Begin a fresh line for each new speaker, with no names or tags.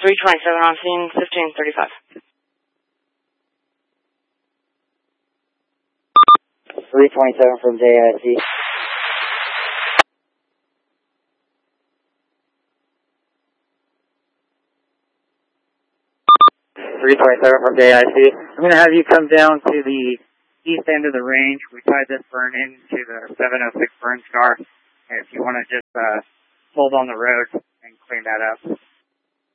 327 on scene, 1535.
327 from JIC. From JIC. I'm going to have you come down to the east end of the range. We tied this burn into the 706 burn scar. If you want to just hold on the road and clean that up.